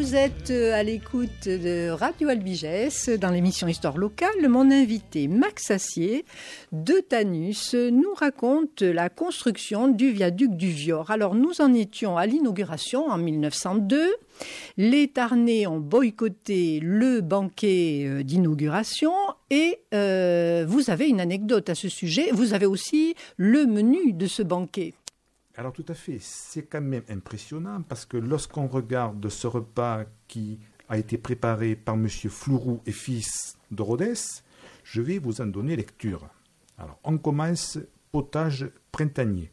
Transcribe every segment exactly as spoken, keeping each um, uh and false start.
Vous êtes à l'écoute de Radio Albigès dans l'émission Histoire locale. Mon invité Max Assier de Tanus nous raconte la construction du viaduc du Vior. Alors nous en étions à l'inauguration en mille neuf cent deux. Les Tarnais ont boycotté le banquet d'inauguration et euh, vous avez une anecdote à ce sujet. Vous avez aussi le menu de ce banquet. Alors tout à fait, c'est quand même impressionnant parce que lorsqu'on regarde ce repas qui a été préparé par M. Flouroux et fils de Rodez, je vais vous en donner lecture. Alors on commence potage printanier,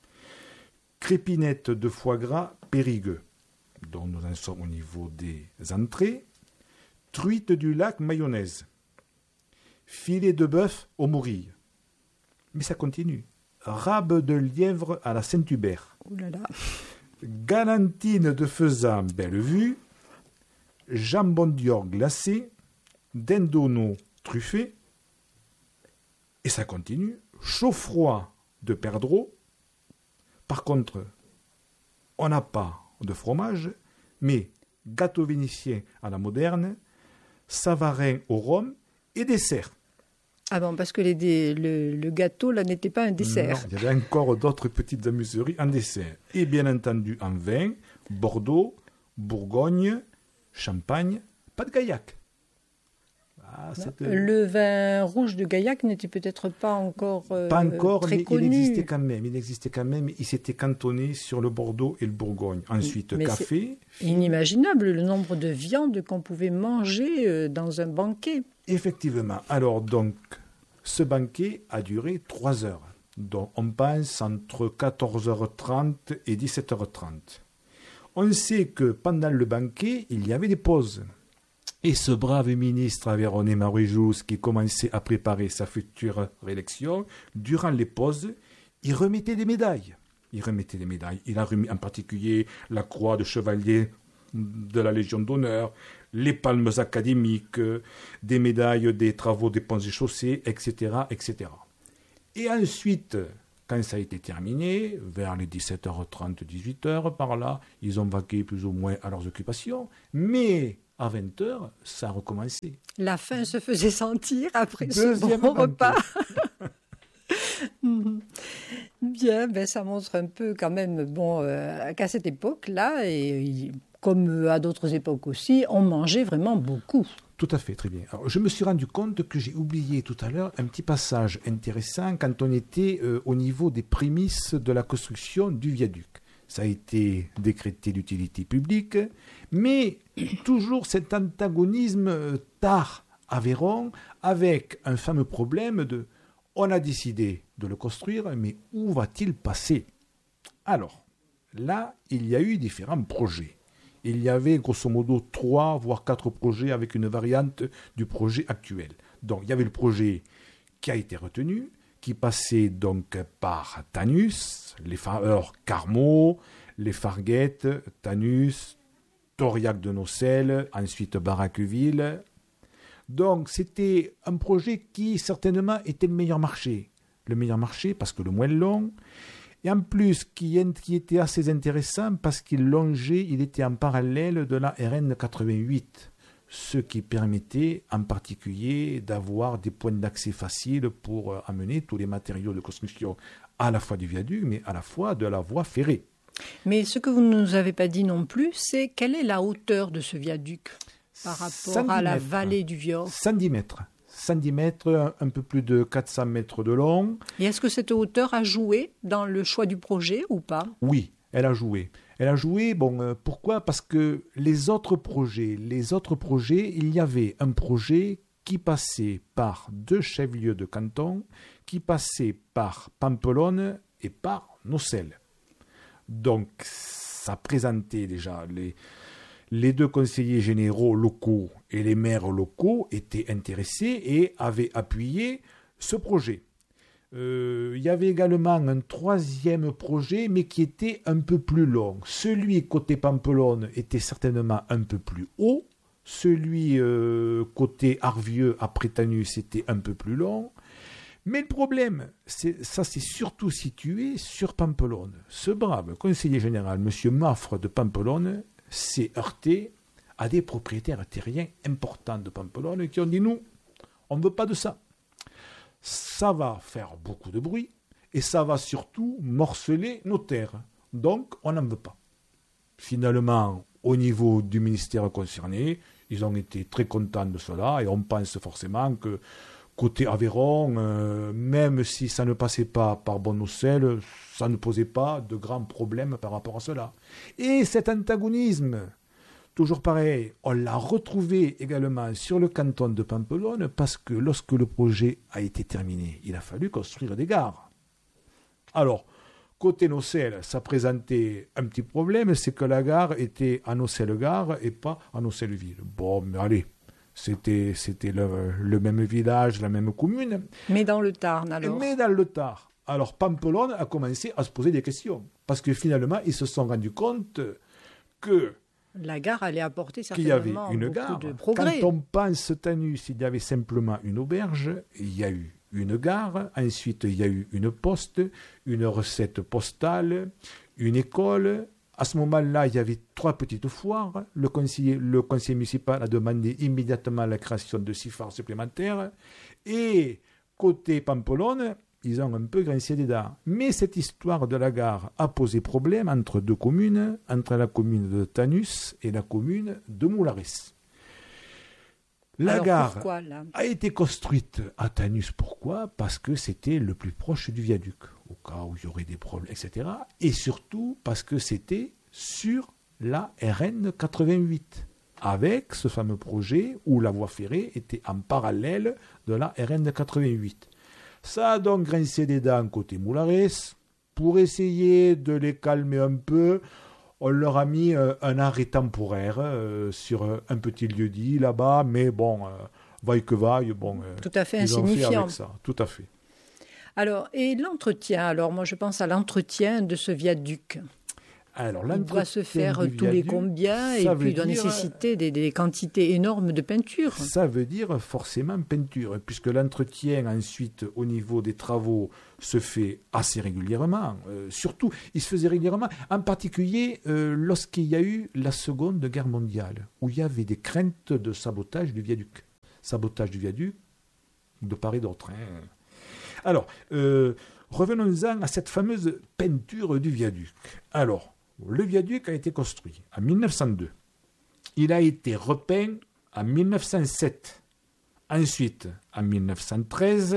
crépinette de foie gras périgueux, dont nous en sommes au niveau des entrées, truite du lac mayonnaise, filet de bœuf aux morilles. Mais ça continue. Rabe de lièvre à la Saint-Hubert. Ouh là là. Galantine de faisan Bellevue, jambon d'Yor glacé, dindonneau truffé, et ça continue. Chaud-froid de perdreau. Par contre, on n'a pas de fromage, mais gâteau vénitien à la moderne, savarin au rhum et dessert. Ah bon, parce que les, des, le, le gâteau, là, n'était pas un dessert. Non, il y avait encore d'autres petites amuseries en dessert. Et bien entendu, en vin, Bordeaux, Bourgogne, Champagne, pas de Gaillac. Ah, le vin rouge de Gaillac n'était peut-être pas encore euh, Pas encore, très mais connu. il existait quand même. Il existait quand même. Il s'était cantonné sur le Bordeaux et le Bourgogne. Ensuite, mais café. C'est inimaginable le nombre de viandes qu'on pouvait manger euh, dans un banquet. Effectivement. Alors donc, ce banquet a duré trois heures. Donc on pense entre quatorze heures trente et dix-sept heures trente. On sait que pendant le banquet, il y avait des pauses. Et ce brave ministre Aveyronais Maruijous, qui commençait à préparer sa future réélection, durant les pauses, il remettait des médailles. Il remettait des médailles. Il a remis en particulier la croix de chevalier de la Légion d'honneur, les palmes académiques, des médailles des travaux des ponts et chaussées, et cetera, et cetera. Et ensuite, quand ça a été terminé, vers les dix-sept heures trente, dix-huit heures, par là, ils ont vaqué plus ou moins à leurs occupations, mais à vingt heures, ça a recommencé. La faim se faisait sentir après Deuxième ce bon banquet. repas. Bien, ben ça montre un peu quand même bon, euh, qu'à cette époque-là, et comme à d'autres époques aussi, on mangeait vraiment beaucoup. Tout à fait, très bien. Alors, je me suis rendu compte que j'ai oublié tout à l'heure un petit passage intéressant quand on était euh, au niveau des prémices de la construction du viaduc. Ça a été décrété d'utilité publique, mais toujours cet antagonisme euh, Tarbes-Aveyron avec un fameux problème de on a décidé de le construire, mais où va-t-il passer? Alors, là, il y a eu différents projets. Il y avait grosso modo trois, voire quatre projets avec une variante du projet actuel. Donc, il y avait le projet qui a été retenu, qui passait donc par Tanus, les Fareurs Carmaux, les Farguettes, Tanus, Tauriac de Nocelle, ensuite Barraqueville. Donc, c'était un projet qui, certainement, était le meilleur marché. Le meilleur marché parce que le moins long. Et en plus, qui, qui était assez intéressant parce qu'il longeait, il était en parallèle de la R N quatre-vingt-huit. Ce qui permettait en particulier d'avoir des points d'accès faciles pour euh, amener tous les matériaux de construction à la fois du viaduc, mais à la fois de la voie ferrée. Mais ce que vous ne nous avez pas dit non plus, c'est quelle est la hauteur de ce viaduc par rapport à la vallée du Vior? cent dix mètres. cent dix mètres, un peu plus de quatre cents mètres de long. Et est-ce que cette hauteur a joué dans le choix du projet ou pas? Oui, elle a joué. Elle a joué, bon, euh, pourquoi? Parce que les autres projets, les autres projets, il y avait un projet qui passait par deux chefs-lieux de canton, qui passait par Pampelonne et par Nocelle. Donc, ça présentait déjà les, les deux conseillers généraux locaux et les maires locaux étaient intéressés et avaient appuyé ce projet. Euh, il y avait également un troisième projet, mais qui était un peu plus long. Celui côté Pampelonne était certainement un peu plus haut. Celui euh, côté Arvieux, après Tanus, était un peu plus long. Mais le problème, c'est, ça s'est surtout situé sur Pampelonne. Ce brave conseiller général, M. Maffre de Pampelonne, s'est heurté à des propriétaires terriens importants de Pampelonne qui ont dit, nous, on ne veut pas de ça. Ça va faire beaucoup de bruit et ça va surtout morceler nos terres. Donc, on n'en veut pas. Finalement, au niveau du ministère concerné, ils ont été très contents de cela et on pense forcément que côté Aveyron, euh, même si ça ne passait pas par Bon-Nocel, ça ne posait pas de grands problèmes par rapport à cela. Et cet antagonisme, toujours pareil, on l'a retrouvé également sur le canton de Pampelonne parce que lorsque le projet a été terminé, il a fallu construire des gares. Alors, côté Nocel, ça présentait un petit problème, c'est que la gare était à Nocel-Gare et pas à Nocel-Ville. Bon, mais allez, c'était, c'était le, le même village, la même commune. Mais dans le Tarn, alors Mais dans le Tarn. Alors, Pampelonne a commencé à se poser des questions. Parce que finalement, ils se sont rendus compte que la gare allait apporter qu'il y avait certainement une beaucoup gare. de progrès. Quand on pense Tanus, il y avait simplement une auberge, il y a eu une gare, ensuite il y a eu une poste, une recette postale, une école. À ce moment-là, il y avait trois petites foires. Le conseiller, le conseiller municipal a demandé immédiatement la création de six phares supplémentaires. Et côté Pampelonne, ils ont un peu grincé des dents. Mais cette histoire de la gare a posé problème entre deux communes, entre la commune de Tanus et la commune de Moulares. La Alors, gare pourquoi, là a été construite à Tanus. Pourquoi ? Parce que c'était le plus proche du viaduc, au cas où il y aurait des problèmes, et cetera. Et surtout parce que c'était sur la R N quatre-vingt-huit, avec ce fameux projet où la voie ferrée était en parallèle de la R N quatre-vingt-huit. Ça a donc grincé des dents côté Moulares. Pour essayer de les calmer un peu, on leur a mis euh, un arrêt temporaire euh, sur euh, un petit lieu-dit là-bas, mais bon, euh, vaille que vaille, bon, euh, tout à fait ils ont fait insignifiant. avec ça, tout à fait. Alors, et l'entretien, alors moi je pense à l'entretien de ce viaduc. Alors, Il doit se faire du tous les viaduc, combien et ça puis il veut doit dire- nécessiter des, des quantités énormes de peinture. Ça veut dire forcément peinture, puisque l'entretien ensuite au niveau des travaux se fait assez régulièrement. Euh, surtout, il se faisait régulièrement, en particulier euh, lorsqu'il y a eu la Seconde Guerre mondiale, où il y avait des craintes de sabotage du viaduc. Sabotage du viaduc, de part et d'autre. Hein. Alors, euh, revenons-en à cette fameuse peinture du viaduc. Alors, le viaduc a été construit en mille neuf cent deux. Il a été repeint en mille neuf cent sept. Ensuite, en mille neuf cent treize.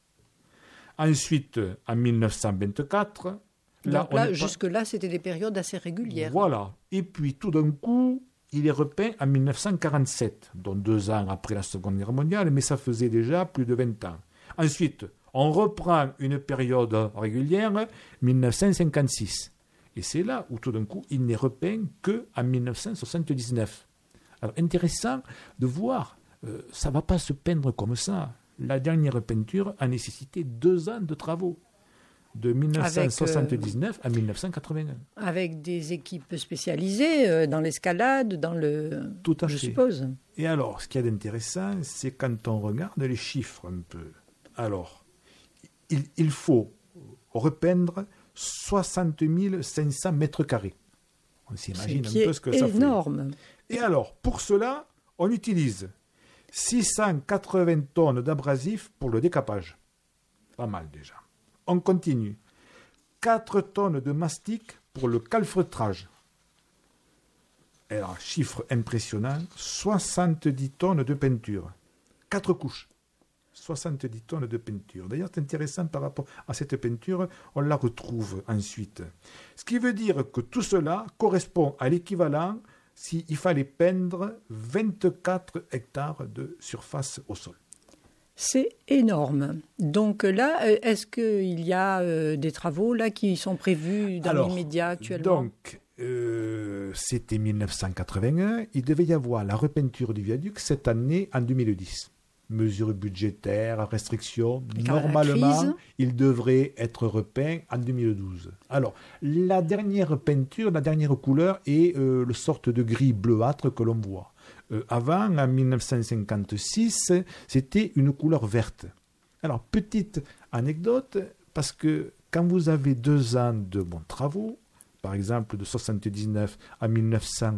Ensuite, en mille neuf cent vingt-quatre. Donc on là, est pas- jusque-là, c'était des périodes assez régulières. Voilà. Et puis, tout d'un coup, il est repeint en mille neuf cent quarante-sept, donc deux ans après la Seconde Guerre mondiale, mais ça faisait déjà plus de vingt ans. Ensuite, on reprend une période régulière, mille neuf cent cinquante-six. Et c'est là où tout d'un coup, il n'est repeint qu'en mille neuf cent soixante-dix-neuf. Alors, intéressant de voir, euh, ça ne va pas se peindre comme ça. La dernière peinture a nécessité deux ans de travaux, de mille neuf cent soixante-dix-neuf à mille neuf cent quatre-vingt-un. Avec des équipes spécialisées euh, dans l'escalade, dans le... Tout à je fait. suppose. Et alors, ce qu'il y a d'intéressant, c'est quand on regarde les chiffres un peu. Alors, il, il faut repeindre soixante mille cinq cents mètres carrés. On s'imagine Ce qui un peu ce que est ça fait. énorme. Et alors, pour cela, on utilise six cent quatre-vingts tonnes d'abrasif pour le décapage. Pas mal déjà. On continue. quatre tonnes de mastic pour le calfeutrage. Et alors, chiffre impressionnant, soixante-dix tonnes de peinture. quatre couches. soixante-dix tonnes de peinture. D'ailleurs, c'est intéressant par rapport à cette peinture, on la retrouve ensuite. Ce qui veut dire que tout cela correspond à l'équivalent s'il fallait peindre vingt-quatre hectares de surface au sol. C'est énorme. Donc là, euh, est-ce qu'il y a euh, des travaux là qui sont prévus dans Alors, l'immédiat actuellement? Donc, euh, c'était mille neuf cent quatre-vingt-un. Il devait y avoir la repeinture du viaduc cette année en deux mille dix. Mesures budgétaires, restrictions. Et quand la Normalement, crise- il devrait être repeint en deux mille douze. Alors, la dernière peinture, la dernière couleur est euh, le sorte de gris bleuâtre que l'on voit. Euh, avant, en mille neuf cent cinquante-six, c'était une couleur verte. Alors, petite anecdote, parce que quand vous avez deux ans de bons travaux, par exemple de soixante-dix-neuf à mille neuf cent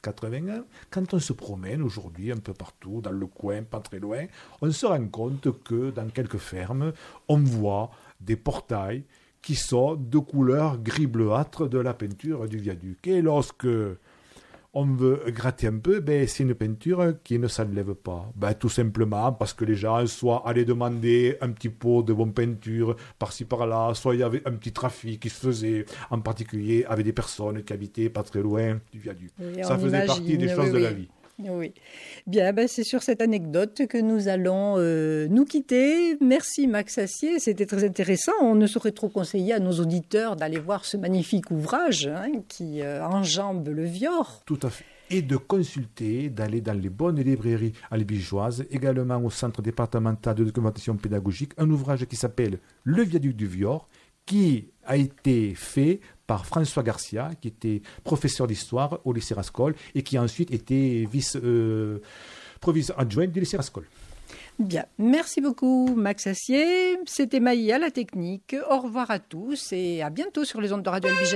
quatre-vingt-un, quand on se promène aujourd'hui un peu partout, dans le coin, pas très loin, on se rend compte que dans quelques fermes, on voit des portails qui sont de couleur gris bleuâtre de la peinture du viaduc. Et lorsque on veut gratter un peu, ben, c'est une peinture qui ne s'enlève pas. Ben, tout simplement parce que les gens soit allaient demander un petit pot de bonne peinture par-ci par-là, soit il y avait un petit trafic qui se faisait, en particulier avec des personnes qui habitaient pas très loin du viaduc. Oui, ça faisait imagine, partie des choses oui, de oui. la vie. Oui. Bien, ben c'est sur cette anecdote que nous allons euh, nous quitter. Merci Max Assier, c'était très intéressant. On ne saurait trop conseiller à nos auditeurs d'aller voir ce magnifique ouvrage hein, qui euh, enjambe le Vior. Tout à fait. Et de consulter, d'aller dans les bonnes librairies albigeoises, également au Centre départemental de documentation pédagogique, un ouvrage qui s'appelle Le viaduc du Vior, qui a été fait par François Garcia, qui était professeur d'histoire au lycée Rascol et qui a ensuite été vice-proviseur euh, adjoint du lycée Rascol. Bien, merci beaucoup Max Assier. C'était Maï à la technique. Au revoir à tous et à bientôt sur les ondes de Radio Albigès.